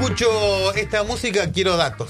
escucho esta música quiero datos,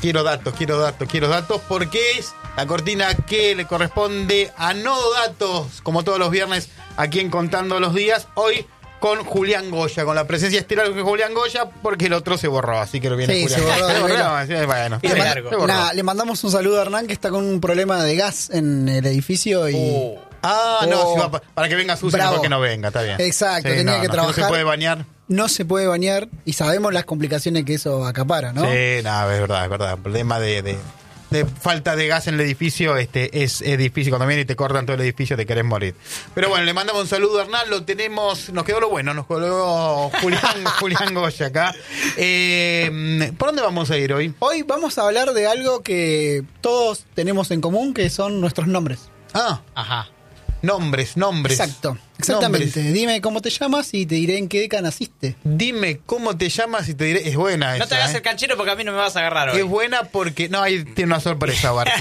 porque es la cortina que le corresponde a Nodo Datos, como todos los viernes aquí en Contando los Días, hoy con Julián Goya, con la presencia estelar de Julián Goya, porque el otro se borró, así que lo viene Julián. Se borró. Bueno, le mandamos un saludo a Hernán, que está con un problema de gas en el edificio y... no, si va para que venga Susi, mejor que no venga, está bien. Exacto, tenía que trabajar. No se puede bañar. No se puede bañar y sabemos las complicaciones que eso acapara, ¿no? Sí, es verdad. El problema de falta de gas en el edificio es difícil. Cuando viene y te cortan todo el edificio te querés morir. Pero bueno, le mandamos un saludo a Hernán. Lo tenemos, nos quedó lo bueno, nos quedó Julián Goya acá. ¿Por dónde vamos a ir hoy? Hoy vamos a hablar de algo que todos tenemos en común, que son nuestros nombres. Ajá. Nombres. Exactamente. Nombres. Dime cómo te llamas y te diré en qué década naciste. Dime cómo te llamas y te diré. Es buena esa. No te hagas el canchero porque a mí no me vas a agarrar hoy. Es buena porque... No, ahí tiene una sorpresa, Barty.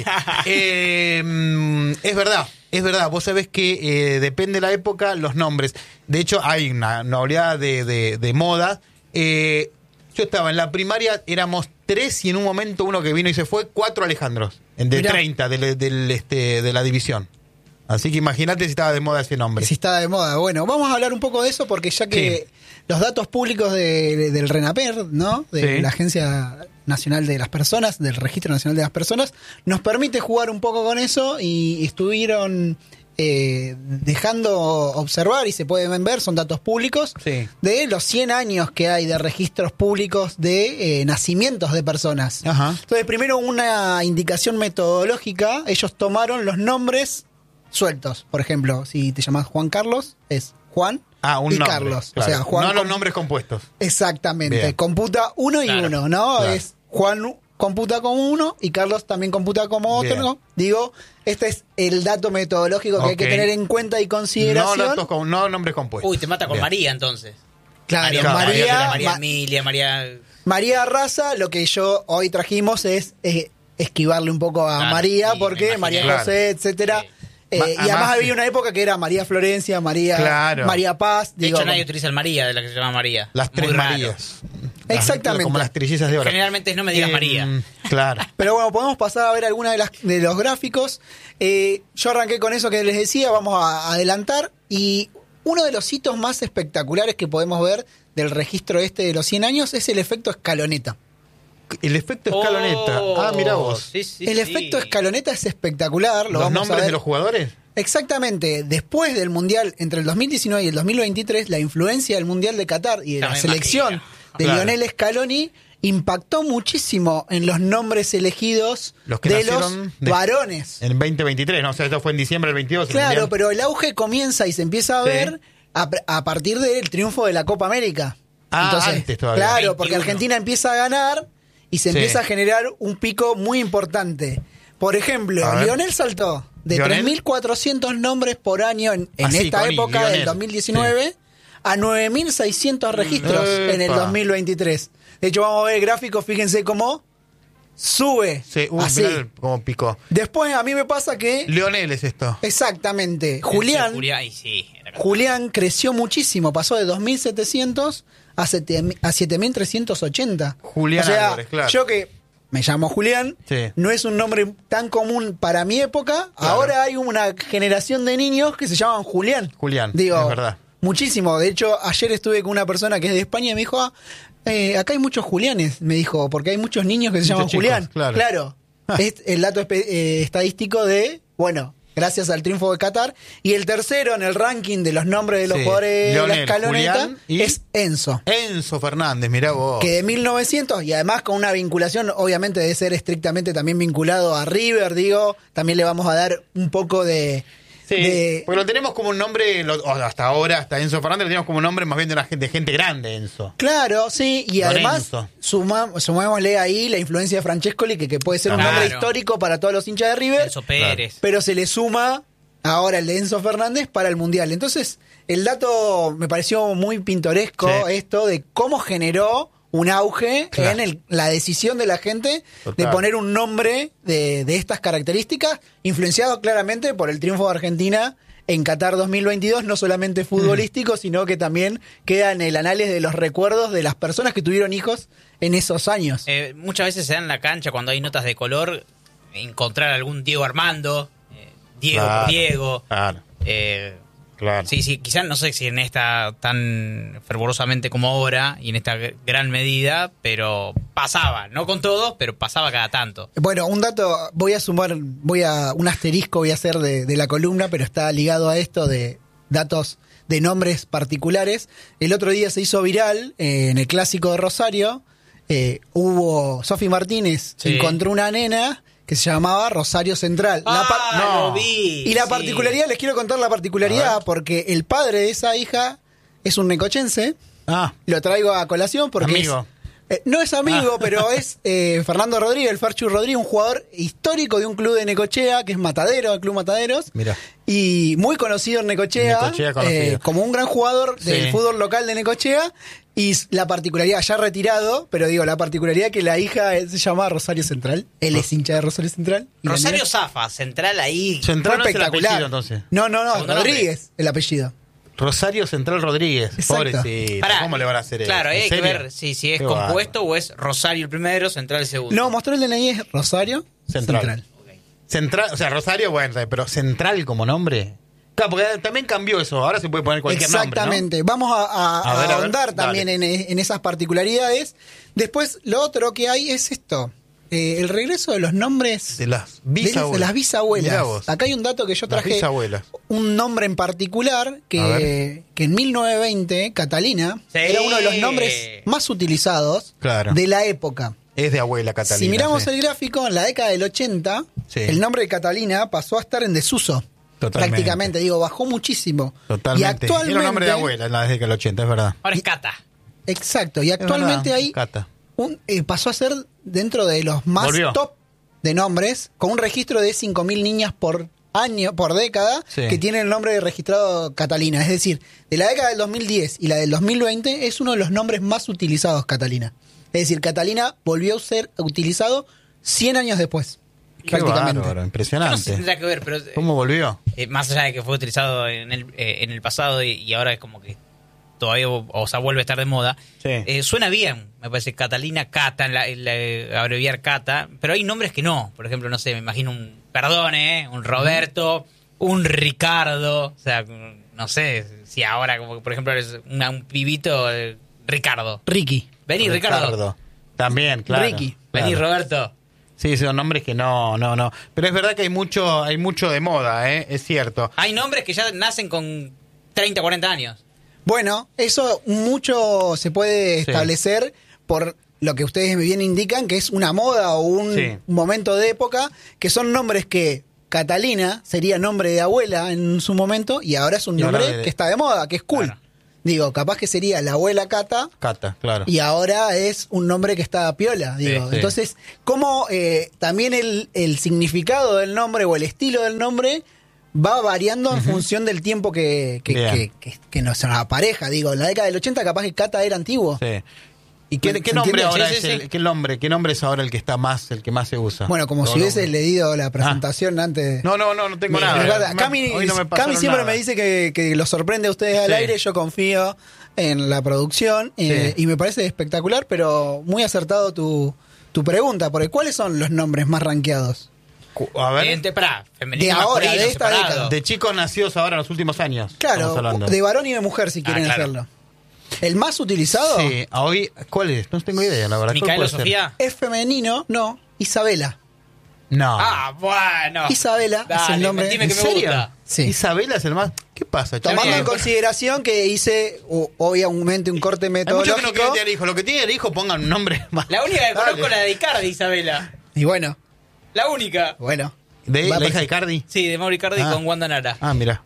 Es verdad. Vos sabés que depende de la época los nombres. De hecho, hay una oleada de moda. Yo estaba en la primaria, éramos 3 y en un momento uno que vino y se fue, 4 Alejandros. De Mirá. 30 de la división. Así que imagínate si estaba de moda ese nombre. Si estaba de moda. Bueno, vamos a hablar un poco de eso porque ya que los datos públicos del RENAPER, ¿no? De la Agencia Nacional de las Personas, del Registro Nacional de las Personas, nos permite jugar un poco con eso y estuvieron dejando observar y se pueden ver, son datos públicos, de los 100 años que hay de registros públicos de nacimientos de personas. Ajá. Entonces, primero una indicación metodológica, ellos tomaron los nombres sueltos. Por ejemplo, si te llamas Juan Carlos, es Juan y nombre, Carlos. Claro. O sea, Juan no los nombres compuestos. Exactamente. Bien. Computa uno y uno, ¿no? Claro. Es Juan computa como uno y Carlos también computa como otro, ¿no? Digo, este es el dato metodológico que hay que tener en cuenta y consideración. No nombres compuestos. Uy, te mata con María, entonces. Claro, María Emilia, María Raza, lo que yo hoy trajimos es esquivarle un poco a María, porque María José, etcétera. Y además había una época que era María Florencia, María Paz. De hecho, nadie utiliza el María, de la que se llama María. Las tres Marías. Exactamente. Como las trillizas de oro. Generalmente es no me digas María. Claro. Pero bueno, podemos pasar a ver algunas de los gráficos. Yo arranqué con eso que les decía, vamos a adelantar. Y uno de los hitos más espectaculares que podemos ver del registro de los 100 años es el efecto escaloneta. El efecto escaloneta. Mirá vos. El efecto escaloneta es espectacular. ¿Los nombres de los jugadores? Exactamente. Después del Mundial, entre el 2019 y el 2023, la influencia del Mundial de Qatar y de la selección de Lionel Scaloni impactó muchísimo en los nombres elegidos de los varones. En 2023, ¿no? O sea, esto fue en diciembre del 22. Claro, pero el auge comienza y se empieza a ver a partir del triunfo de la Copa América. Entonces, antes todavía. Claro, 21. porque Argentina empieza a ganar y se empieza a generar un pico muy importante. Por ejemplo, Lionel saltó de 3.400 nombres por año en esta época del 2019 a 9.600 registros en el 2023. De hecho, vamos a ver el gráfico, fíjense cómo sube. Así. Mirá cómo picó. Después a mí me pasa que... Lionel es esto. Exactamente. Julián creció muchísimo, pasó de 2.700 a 7.380. Julián, o sea, Álvarez, claro. Yo que me llamo Julián, no es un nombre tan común para mi época. Claro. Ahora hay una generación de niños que se llaman Julián. Digo, es verdad. Muchísimo. De hecho, ayer estuve con una persona que es de España y me dijo, acá hay muchos Julianes, me dijo, porque hay muchos niños que se llaman Julián. Claro. Es el dato estadístico de, gracias al triunfo de Qatar. Y el tercero en el ranking de los nombres de los jugadores de la escaloneta es Enzo. Enzo Fernández, mirá vos. Que de 1900, y además con una vinculación, obviamente debe ser estrictamente también vinculado a River, también le vamos a dar un poco de... porque lo tenemos como un nombre, hasta ahora, hasta Enzo Fernández, lo tenemos como un nombre más bien de gente grande, Enzo. Claro, sí, y además sumémosle ahí la influencia de Francescoli, que puede ser un nombre histórico para todos los hinchas de River. Enzo Pérez. Pero se le suma ahora el de Enzo Fernández para el Mundial. Entonces, el dato me pareció muy pintoresco, esto de cómo generó un auge en la decisión de la gente de poner un nombre de estas características, influenciado claramente por el triunfo de Argentina en Qatar 2022, no solamente futbolístico, sino que también queda en el análisis de los recuerdos de las personas que tuvieron hijos en esos años. Muchas veces se da en la cancha cuando hay notas de color encontrar algún Diego Armando, Diego por Diego. Claro. Claro. Sí, quizás no sé si en esta tan fervorosamente como ahora y en esta gran medida, pero pasaba, no con todos, pero pasaba cada tanto. Bueno, un dato, un asterisco voy a hacer de la columna, pero está ligado a esto de datos de nombres particulares. El otro día se hizo viral en el Clásico de Rosario, Sofi Martínez encontró una nena que se llamaba Rosario Central. Lo vi. Y la particularidad, les quiero contar la particularidad, porque el padre de esa hija es un necochense. Lo traigo a colación porque amigo. No es amigo, pero es Fernando Rodríguez, el Ferchu Rodríguez, un jugador histórico de un club de Necochea, que es Matadero, el Club Mataderos. Mirá. Y muy conocido en Necochea, conocido. como un gran jugador del fútbol local de Necochea. Y la particularidad, ya retirado, pero digo, la particularidad que la hija se llama Rosario Central. Él es hincha de Rosario Central. Rosario Zafa, Central ahí. Central fue espectacular. Entonces. No, Rodríguez, el apellido. Rosario Central Rodríguez. Exacto. Pobrecito. ¿Cómo le van a hacer eso? Claro, hay que serio? ver si es Qué compuesto o es Rosario el primero, Central el segundo. No, mostró el DNI, es Rosario Central. Central, o sea, Rosario, bueno, pero Central como nombre. Claro, porque también cambió eso. Ahora se puede poner cualquier nombre, ¿no? Exactamente. Vamos a ahondar también en esas particularidades. Después, lo otro que hay es esto. El regreso de los nombres de las bisabuelas. De las bisabuelas. Acá hay un dato que yo traje. Un nombre en particular que en 1920, Catalina, era uno de los nombres más utilizados de la época. Es de abuela Catalina. Si miramos el gráfico, en la década del 80, el nombre de Catalina pasó a estar en desuso. Totalmente. Prácticamente, digo, bajó muchísimo. Totalmente. Y actualmente, era un nombre de abuela en la década del 80, es verdad. Ahora es Cata. Exacto, y actualmente hay pasó a ser dentro de los más top de nombres, con un registro de 5.000 niñas por año, por década, que tienen el nombre registrado Catalina. Es decir, de la década del 2010 y la del 2020 es uno de los nombres más utilizados, Catalina. Es decir, Catalina volvió a ser utilizado 100 años después. Qué bárbaro, impresionante. No sé si tendrá que ver, pero ¿cómo volvió? Más allá de que fue utilizado en el pasado y ahora es como que todavía, o sea, vuelve a estar de moda. Suena bien, me parece, Catalina, Cata, abreviar Cata, pero hay nombres que no. Por ejemplo, no sé, me imagino un Perdone, un Roberto, un Ricardo. O sea, no sé si ahora, como por ejemplo, es un pibito, Ricardo. Ricky. Vení, Ricardo. También, claro. Ricky. Vení, Roberto. Sí, son nombres que no. Pero es verdad que hay mucho de moda, es cierto. Hay nombres que ya nacen con 30, 40 años. Bueno, eso mucho se puede establecer por lo que ustedes bien indican, que es una moda o un momento de época, que son nombres que Catalina sería nombre de abuela en su momento y ahora es un nombre que está de moda, que es cool. Claro. Digo, capaz que sería la abuela Cata. Cata, claro. Y ahora es un nombre que está piola, digo. Sí. Entonces, como también el significado del nombre o el estilo del nombre va variando en función del tiempo que nos apareja. Digo, en la década del 80 capaz que Cata era antiguo. Sí. ¿Y qué nombre ahora es ¿qué nombre es ahora el que más se usa? Bueno, como si hubieses leído la presentación antes. No tengo nada. Cami siempre me dice que los sorprende a ustedes al aire, yo confío en la producción y me parece espectacular, pero muy acertado tu pregunta, porque ¿cuáles son los nombres más rankeados? A ver. De ahora, de esta década. De chicos nacidos ahora en los últimos años. Claro, de varón y de mujer si quieren hacerlo. ¿El más utilizado? Sí, hoy, ¿cuál es? No tengo idea, la verdad. ¿Micaela Sofía? Es femenino, no, Isabela. No. Bueno. Isabela es el nombre. Dime que ¿En serio? me gusta. Sí. Isabela es el más. ¿Qué pasa, chaval? Tomando en consideración que hice, obviamente, un corte metodológico. Hay muchos que no quieren tener hijos. Lo que tienen hijo, pongan un nombre más. La única que conozco es la de Icardi, Isabela. Y bueno. La única. Bueno. ¿De la hija de Icardi? Sí, de Mauro Icardi con Wanda Nara. Mira.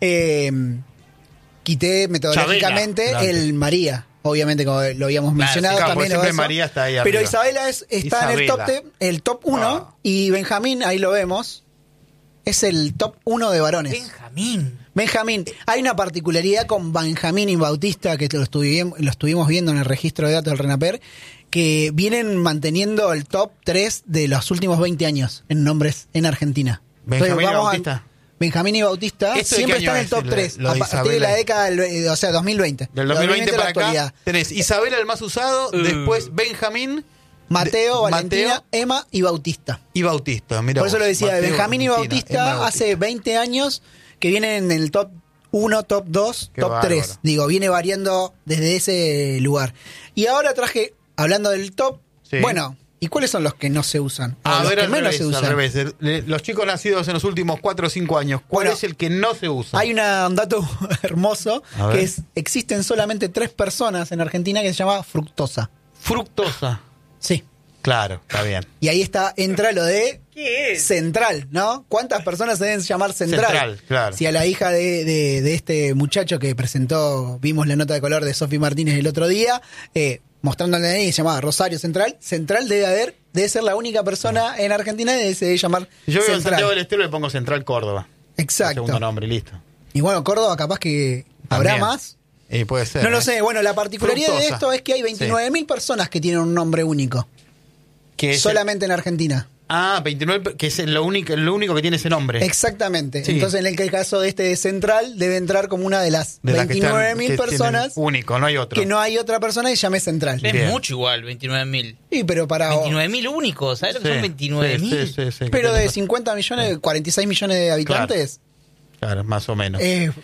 Quité metodológicamente el María. Obviamente, como lo habíamos mencionado, también siempre María está ahí arriba. Pero Isabela está en el top 1 y Benjamín, ahí lo vemos, es el top 1 de varones. Benjamín. Hay una particularidad con Benjamín y Bautista que lo estuvimos viendo en el registro de datos del RENAPER, que vienen manteniendo el top 3 de los últimos 20 años en nombres en Argentina. Benjamín y Bautista. Benjamín y Bautista ¿Esto de siempre qué año están en el es top lo- 3. lo de A partir de la Isabela? década, o sea, 2020. Del 2020 a la para acá actualidad. tenés Isabela, el más usado, después Benjamín, Mateo, de- Valentina, Mateo Emma y Bautista. y Bautista. Mirá Por eso vos, lo decía, Mateo, Benjamín y Valentina, Bautista Emma, hace 20 años que vienen en el top 1, top 2, Qué top bárbaro. 3. Digo, viene variando desde ese lugar. Y ahora traje, hablando del top, Sí. bueno, ¿y cuáles son los que no se usan? O A los ver, que al menos revés, se al usan. revés. Los chicos nacidos en los últimos 4 o 5 años, ¿cuál Bueno, es el que no se usa? Hay un dato hermoso, A ver. que es, existen solamente 3 personas en Argentina que se llama fructosa. Fructosa. Sí. Claro, está bien. Y ahí entra lo de ¿Qué es? central, ¿no? ¿Cuántas personas se deben llamar central? Central, claro. Si a la hija de este muchacho que presentó, vimos la nota de color de Sofi Martínez el otro día, mostrándole ahí, se llamaba Rosario Central. Central debe ser la única persona en Argentina que se debe llamar Si yo vivo en Central. Santiago del Estero le pongo Central Córdoba. Exacto. Segundo nombre, listo. Y bueno, Córdoba capaz que habrá También. más. Y puede ser. No lo sé. Bueno, la particularidad de Fructosa. esto es que hay 29.000 personas que tienen un nombre único. Que es Solamente en Argentina. 29, que es lo único que tiene ese nombre. Exactamente. Sí. Entonces, en el caso de este Central, debe entrar como una de las De las que están- 29.000 que personas tienen único, no hay otro. que no hay otra persona que se llame Central. Es Bien. mucho igual, 29.000. Y pero para 29.000 únicos, ¿sabes lo que Sí, son 29.000? sí, sí, sí, pero que de tiene- 50 millones, 46 millones de habitantes. Claro, más o menos.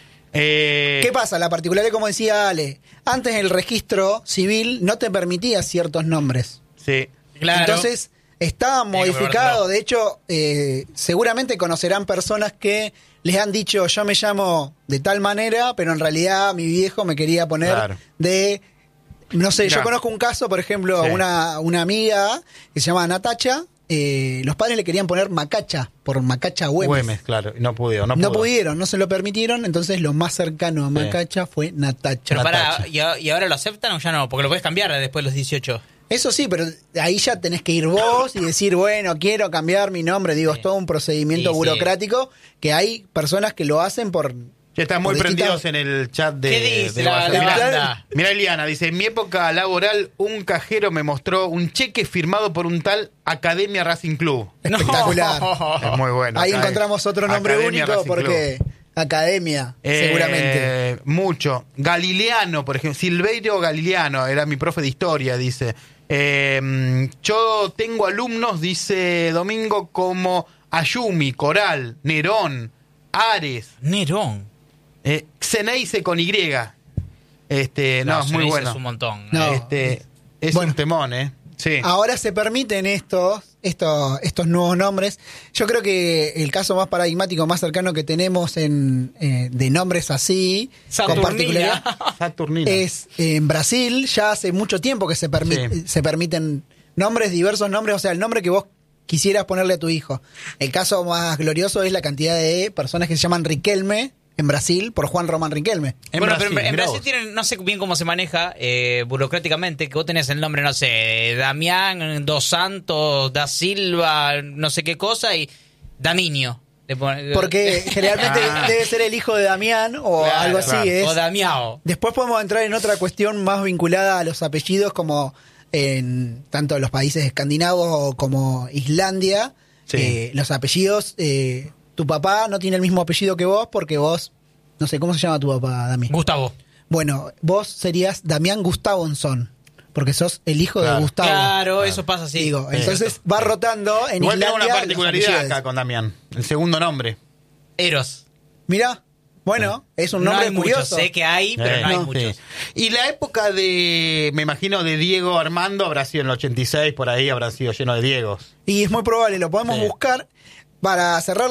¿Qué pasa? La particularidad, como decía Ale, antes el registro civil no te permitía ciertos nombres. Sí. Claro. Entonces, está Tiene que modificado. probarlo. De hecho, seguramente conocerán personas que les han dicho, yo me llamo de tal manera, pero en realidad mi viejo me quería poner Claro. de... No sé, yo Mirá. conozco un caso, por ejemplo, Sí. una amiga que se llama Natacha. Los padres le querían poner Macacha, por Macacha Güemes. Güemes, claro. No pudieron. No pudieron, no se lo permitieron, entonces lo más cercano a Sí. Macacha fue Natacha. Pero Natacha. para, ¿y ahora lo aceptan o ya no? Porque lo puedes cambiar después de los 18. Eso sí, pero ahí ya tenés que ir vos y decir, bueno, quiero cambiar mi nombre. Digo, Sí. es todo un procedimiento Sí, sí. burocrático que hay personas que lo hacen por... Ya están muy por prendidos distintas- en el chat de. ¿Qué dice de la WhatsApp. banda? Mirá, Eliana, dice: en mi época laboral, un cajero me mostró un cheque firmado por un tal Academia Racing Club. Espectacular. Es muy bueno. Ahí Acá- encontramos otro nombre Academia único Racing porque Academia, seguramente. Mucho. Galileano, por ejemplo. Silverio Galileano, era mi profe de historia, dice. Yo tengo alumnos, dice Domingo, como Ayumi, Coral, Nerón, Ares, Nerón. Xeneize con Y. No, es muy Xeneize bueno. Es un montón. No. Es Bueno. un temón, Sí. Ahora se permiten estos nuevos nombres. Yo creo que el caso más paradigmático, más cercano que tenemos de nombres así, con particularidad, Saturnino. es en Brasil. Ya hace mucho tiempo que se permiten nombres, diversos nombres, o sea, el nombre que vos quisieras ponerle a tu hijo. El caso más glorioso es la cantidad de personas que se llaman Riquelme en Brasil por Juan Román Riquelme. Pero en mirá Brasil vos. tienen, no sé bien cómo se maneja burocráticamente, que vos tenés el nombre, no sé, Damián Dos Santos, Da Silva, no sé qué cosa, y Daminio. Porque generalmente debe ser el hijo de Damián o Claro, algo así. claro. O Damiao. Después podemos entrar en otra cuestión más vinculada a los apellidos, como en tanto los países escandinavos como Islandia. Sí. Los apellidos, tu papá no tiene el mismo apellido que vos porque vos, no sé, ¿cómo se llama tu papá, Dami? Gustavo. Bueno, vos serías Damián Gustavonsson, porque sos el hijo de Claro. Gustavo. Claro, eso pasa así. Digo, entonces va rotando en Igual tengo Islandia una los particularidad apellidos. acá con Damián. El segundo nombre. Eros. Mirá, bueno, es un No nombre hay muchos, curioso. sé que hay, pero no hay No. muchos. Sí. Y la época de, me imagino, de Diego Armando habrá sido en el 86, por ahí habrá sido lleno de Diegos. Y es muy probable, lo podemos Sí. buscar para cerrar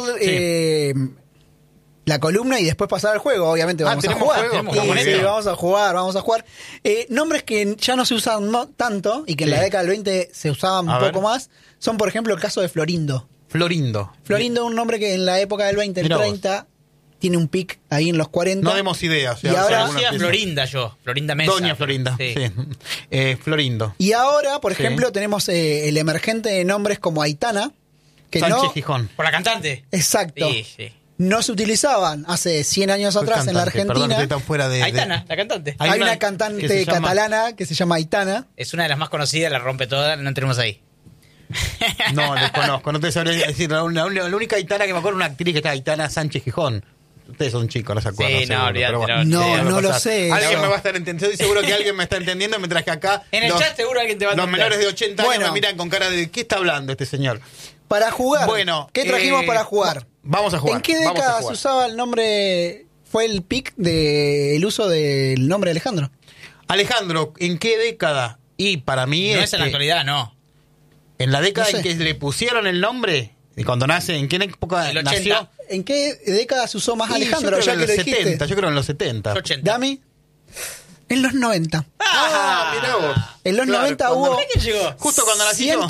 la columna y después pasar al juego. Obviamente vamos a ¿tenemos jugar. juego? Tenemos Sí, juego, sí, muy bien. vamos a jugar. Nombres que ya no se usan tanto y que en Sí. la década del 20 se usaban A un ver. poco más, son por ejemplo el caso de Florindo. Florindo. Florindo es un nombre que en la época del 20, el Mirá vos. 30, tiene un pic ahí en los 40. No demos ideas. Y ahora- alguno Conocía a empieza. Florinda yo, Florinda Mesa. Doña Florinda. Sí. Sí. Florindo. Y ahora, por Sí. ejemplo, tenemos el emergente de nombres como Aitana, que Sánchez no... Gijón. ¿Por la cantante? Exacto. Sí, sí. No se utilizaban hace 100 años Fue atrás en la cantante, Perdón, Argentina. estoy tan fuera de... Aitana, la cantante. Hay Hay una una que cantante se llama- catalana que se llama Aitana. Es una de las más conocidas, la rompe toda, no entremos ahí. No, desconozco, no te sabría decir. La única Aitana que me acuerdo es una actriz que está Aitana Sánchez Gijón. Ustedes son chicos, no se acuerdan. Sí, seguro, olvídate, pero no lo sé. Alguien me va a estar entendiendo. Estoy seguro que alguien me está entendiendo, mientras que acá En el chat seguro alguien te va a los entender. menores de 80 años me miran con cara de ¿qué está hablando este señor? Para jugar. Bueno, ¿qué trajimos para jugar? Vamos a jugar. ¿En qué década se usaba el nombre? Fue el pic del uso del nombre de Alejandro. Alejandro, ¿en qué década? Y para mí No es en la actualidad, no. En la década No sé. en que le pusieron el nombre, y cuando nace, ¿en qué época El 80. nació? ¿En qué década se usó más Y Alejandro? yo creo Ya en que lo los dijiste. 70, yo creo en los 70. 80. Dami. En los 90. Mirá vos. En los Claro, 90 cuando- hubo ¿Quién llegó? Justo cuando nací yo.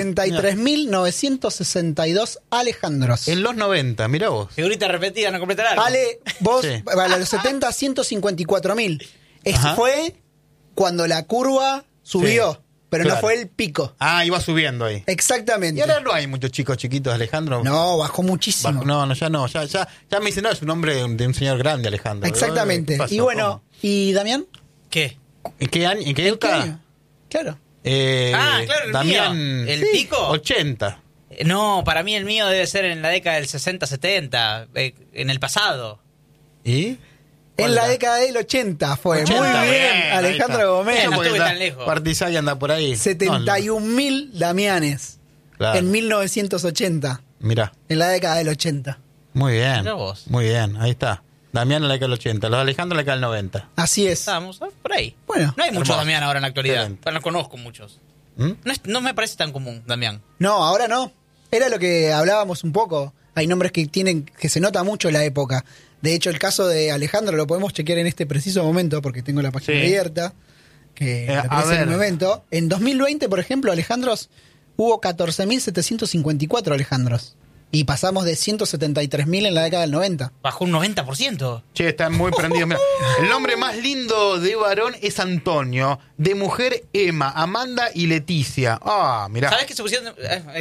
173.962 Alejandros. En los 90, mirá vos. Figurita repetida, no completará algo. Ale, vos, Sí. para los 70, 154.000. Ajá. Fue cuando la curva subió, Sí, pero claro. no fue el pico. Ah, iba subiendo ahí. Exactamente. Y ahora no hay muchos chicos chiquitos, Alejandro. No, bajó muchísimo. No, ya no. Ya me dicen, no, es un nombre de un señor grande, Alejandro. Exactamente. ¿Qué pasó? Y bueno, ¿Cómo? ¿y Damián? ¿Qué? ¿En qué año? ¿En qué ¿En qué época? año? Claro. Claro, el Damián. mío. ¿El pico? 80. No, para mí el mío debe ser en la década del 60-70, en el pasado. ¿Y? En la década del 80 fue. 80, Muy bien, ahí Alejandro está. Gómez. No porque estuve está- tan lejos. Partizay anda por ahí. 71.000 Damianes. Claro. En 1980. Mirá, En la década del 80. muy bien. Mirá vos. Muy bien, ahí está. Damián en la década del 80, los Alejandro en la década del 90. Así es. Estábamos por ahí. Bueno. No hay muchos Hermoso. Damián ahora en la actualidad. Excelente. Bueno, no conozco muchos. ¿Mm? No me parece tan común, Damián. No, ahora no. Era lo que hablábamos un poco. Hay nombres que se nota mucho la época. De hecho, el caso de Alejandro lo podemos chequear en este preciso momento porque tengo la página Sí. abierta. Que A aparece en ver. el momento. En 2020, por ejemplo, Alejandros, hubo 14.754 Alejandros. Y pasamos de 173.000 en la década del 90. Bajó un 90%. Che, están muy prendidos. Mirá, el nombre más lindo de varón es Antonio, de mujer Emma, Amanda y Leticia. Ah, mirá. ¿Sabes qué se pusieron?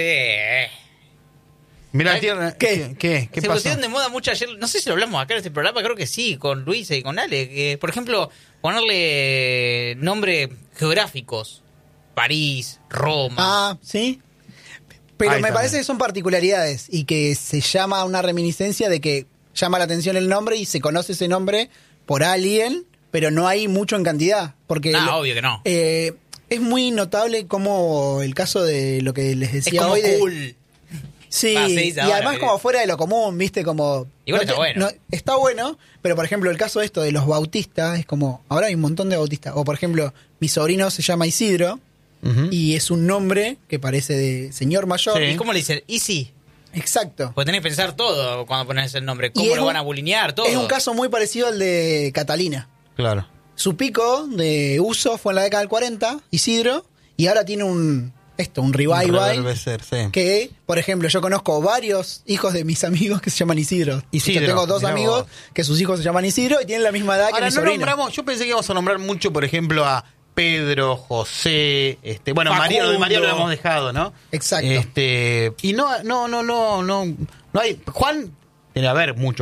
Mirá, ¿Sabes? tiene- ¿Qué? ¿Qué Se pasó? pusieron de moda mucho ayer. No sé si lo hablamos acá en este programa, creo que sí, con Luisa y con Ale. Que, por ejemplo, ponerle nombre geográficos. París, Roma. Ah, ¿sí? Pero Ahí me también. parece que son particularidades y que se llama una reminiscencia de que llama la atención el nombre y se conoce ese nombre por alguien, pero no hay mucho en cantidad. Porque Obvio que no. es muy notable como el caso de lo que les Es decía como hoy. cool. Sí, Ah, se y dice ahora, además que- como fuera de lo común, ¿viste? Como Igual está bueno. está bueno, pero por ejemplo el caso de esto de los bautistas es como, ahora hay un montón de bautistas. O por ejemplo, mi sobrino se llama Isidro Ujú. y es un nombre que parece de señor mayor. Sí. ¿Y cómo le dicen? Easy. Exacto. Pues tenés que pensar todo cuando pones el nombre. Y ¿Cómo es lo un- van a bulinear? Todo. Es un caso muy parecido al de Catalina. Claro. Su pico de uso fue en la década del 40, Isidro, y ahora tiene un revival. Reverdecer, sí. Que, por ejemplo, yo conozco varios hijos de mis amigos que se llaman Isidro. Isidro, Yo tengo dos mirá amigos vos. que sus hijos se llaman Isidro y tienen la misma edad que Ahora mi no sobrino. nombramos, yo pensé que íbamos a nombrar mucho, por ejemplo, a Pedro, José, bueno, María, lo de María lo Facundo. hemos dejado, ¿no? Exacto. Y no hay, Juan, tiene que haber mucho